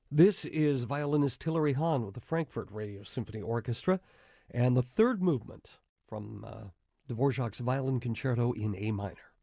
This is violinist Hilary Hahn with the Frankfurt Radio Symphony Orchestra and the third movement from Dvorak's Violin Concerto in A minor.